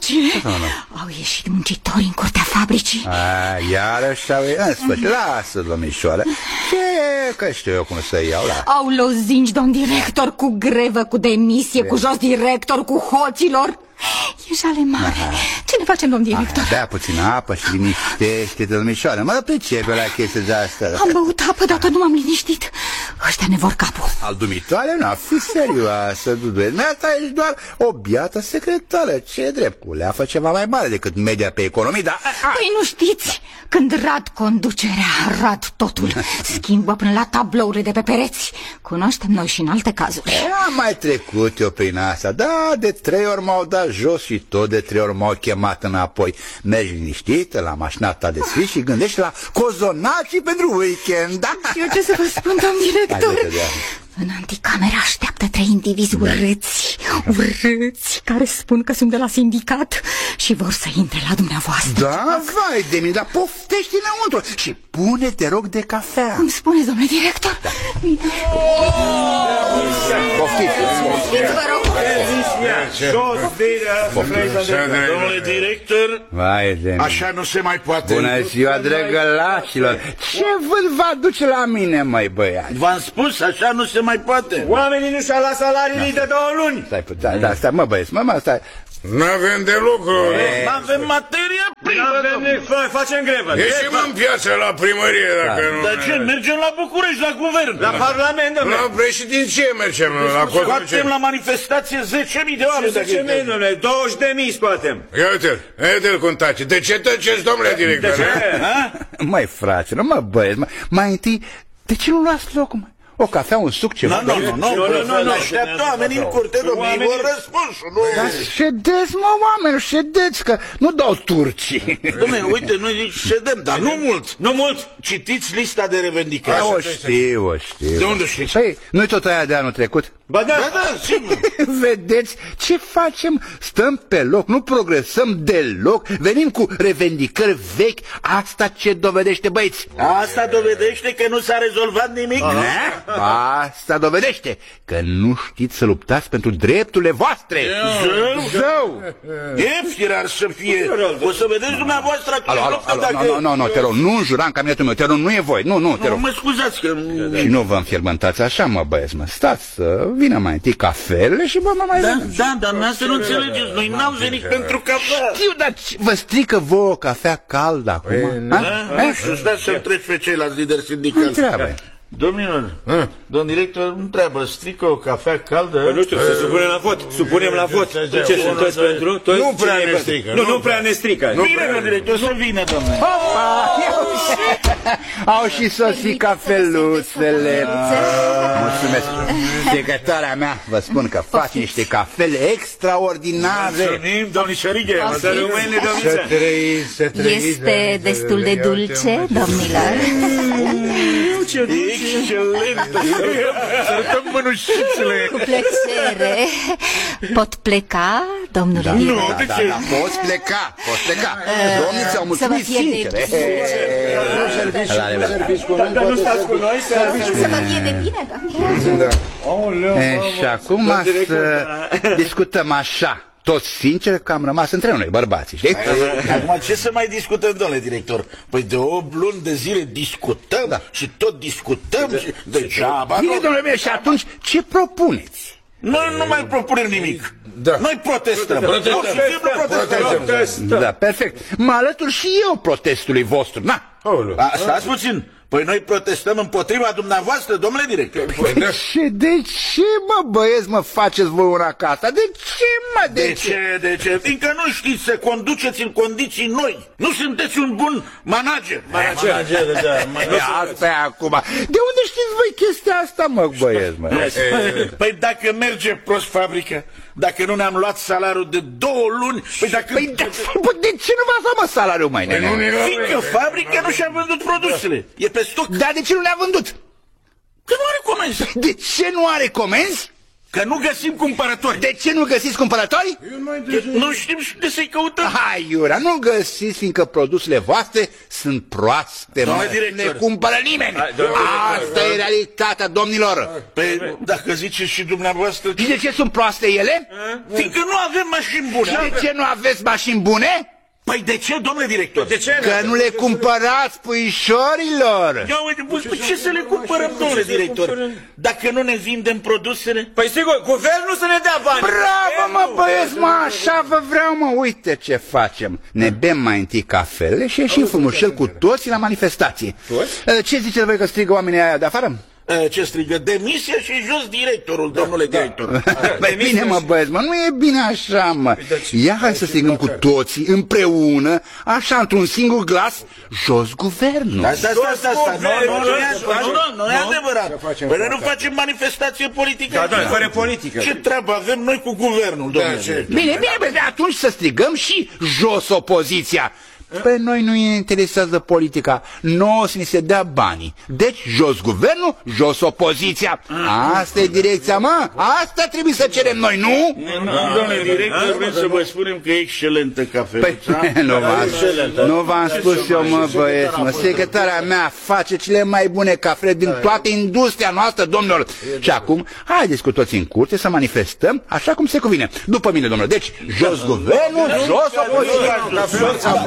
nenorocire. Au ieșit muncitori în curtea fabricii. Iarăși în sfârșit, lasă, domnișoară. Ce, că știu eu cum să iau la... Au lozinci, domn director, cu grevă, cu demisie, cu jos director, cu hoților. E jale mare. Ce ne facem, domn director? Bea puțină apă și liniștește-te, domnișoară. Mă pricepe la chestia de asta. Am băut apă, dar tot nu m-am liniștit. Ăștia ne vor capul. Al dumitoare, nu, fi serioasă, Duduie. Asta e doar o biată secretară. Ce drept, cu leafă ceva mai mare decât media pe economie, dar... Păi nu știți, când rad conducerea, rad totul. Schimbă până la tablourile de pe pereți. Cunoaștem noi și în alte cazuri. Am mai trecut eu prin asta. Da, de 3 ori m-au dat jos și tot de 3 ori m-au chemat înapoi. Mergi liniștită la mașina ta de scris și gândești la cozonacii pentru weekend, da? Eu ce să vă spun, domn director? În anticamera așteaptă 3 indivizi urâți, care spun că sunt de la sindicat și vor să intre la dumneavoastră. Da, vai de mine, dar poftești înăuntru și pune, te rog, de cafea. Cum spuneți, domnule director? Poftiți, vă rog. Domnule director, așa nu se mai poate. Bună ziua, drăgălașilor. Ce vânt vă aduce la mine, măi, băiat? V-am spus, așa nu se mai poate. Oamenii nu și-au luat salariile de 2 luni. Stai, mă, băieți, stai. N-avem de lucru. N-avem materia primă. Facem grevă. Ieșim în piață la primărie dacă nu... Dar ce? Mergem la București, la guvern. La Parlament, domnule. La președinție mergem. Scoatem la manifestație 10.000 de oameni. 10.000, domnule, 20.000 scoatem. Ia uite-l cum tace. De ce tăceți, domnule director? De ce? Măi, frate, mă, băieți, mai întâi, de ce nu luați locul, mă? O cafea, un suc, ceva? Nu, așteaptă oamenii în curte, domnule, vor răspunsul, nu? Dar ședeți, mă, oameni, ședeți, că nu dau turcii. Dom'le, uite, noi ședem, dar nu mult. Nu mult. Citiți lista de revendicări. O știu. De unde știți? Păi, nu-i tot aia de anul trecut? Ba da, sigur. Vedeți ce facem? Stăm pe loc, nu progresăm deloc, venim cu revendicări vechi. Asta ce dovedește, băieți? Asta dovedește că nu s-a rezolvat nimic? Asta dovedește că nu știți să luptați pentru drepturile voastre. Zău! Ieftin ar să fie. O să vedeți dumneavoastră că Nu, te rog, nu înjura în cabinetul meu, te rog, nu e voi, nu, te rog. Mă scuzați că... Și nu vă înfierbântați așa, mă, băieți, mă, stați să vină mai întâi cafelele și vă mai vedem. Da, dar dumneavoastră nu înțelegeți, noi n-am venit pentru cafea. Știu, dar vă strică vouă o cafea caldă acum? Nu știu, stați să-mi treci pe ceilalți lideri sindicali. Domnilor, domn director, întreabă, strică o cafea caldă? Nu știu, să supunem la vot. Supunem la vot. Ce sunteți pentru? Nu prea ne strică. Nu prea ne strică. Bine, domn director, să vină, domnule. Au și sosit cafeluțele. Mulțumesc. Secretarea mea, vă spun că face niște cafele extraordinare. Mulțumim, domnișorighe. Să trăiți. Este destul de dulce, domnilor. Excelent! Sărutăm mânușițele! Cu plăcere. Pot pleca, domnule? Nu, de ce? Poți pleca. Domnii ți-au mulțumit sincer. Dar nu stați cu noi? Să vă fie de bine, domnule. Și acum să discutăm așa. Toți sincer că am rămas între noi, bărbații, știi? Acum ce să mai discutăm, domnule director? Păi de 8 luni de zile discutăm și tot discutăm și degeaba. Bine, domnule meu, și atunci ce propuneți? Noi nu mai propunem nimic. Noi protestăm. Da, perfect. Mă alătur și eu protestului vostru, na? Stați puțin. Păi noi protestăm împotriva dumneavoastră, domnule director. Și de ce, mă, băieți, mă faceți voi una ca asta? De ce, mă, de ce? Fiindcă nu știți să conduceți în condiții noi. Nu sunteți un bun manager. Asta e acum. De unde știți voi chestia asta, mă, băieți, mă? Păi dacă merge prost fabrica, dacă nu ne-am luat salariul de 2 luni, păi dacă... de ce nu v-ați luat, mă, salariul, mai nene? Fiindcă fabrica nu și-a vândut produsele. E pe stoc. Dar de ce nu le-a vândut? Că nu are comenzi. De ce nu are comenzi? Că nu găsim cumpărători. De ce nu găsiți cumpărători? Nu știm și de să-i căutăm. Hai, Iura, nu găsiți, fiindcă produsele voastre sunt proaste, Domnule mă. director. Ne cumpără nimeni. Asta e realitatea, domnilor. Păi, dacă ziceți și dumneavoastră... Și de ce sunt proaste ele? Fiindcă nu avem mașini bune. Și de ce nu aveți mașini bune? Păi de ce, domnule director? De ce? Că nu le cumpărați, puișorilor. Ia uite, păi ce să le cumpărăm, domnule director? Dacă nu ne vindem produsele? Păi sigur, guvernul să ne dea bani. Bravo, mă, băieți, mă, așa vă vreau, mă. Uite ce facem. Ne bem mai întâi cafele și ieșim frumușel cu toții la manifestație. Ce ziceți voi că strigă oamenii aia de afară? Ce strigă? Demisia și jos directorul, domnule director. Păi bine, mă, băieți, mă, nu e bine așa, mă. Ia hai să strigăm cu toții, împreună, așa, într-un singur glas, jos guvernul. Asta, nu e adevărat. Păi noi nu facem manifestație politică. Da, fără politică. Ce treabă avem noi cu guvernul, domnule director? Bine, bine, atunci să strigăm și jos opoziția. Pe noi nu ne interesează politica, nouă să ni se dea banii. Deci jos guvernul, jos opoziția. Asta e direcția, mă. Asta trebuie să cerem noi, nu? Domnule director, vrem să vă spunem că e excelentă cafeluța. Păi, nu v-am spus eu, mă, băieți, mă. Secretarea mea face cele mai bune cafele din toată industria noastră, domnilor. Și acum, haideți cu toții în curte să manifestăm așa cum se cuvine. După mine, domnilor. Deci, jos guvernul, jos opoziția.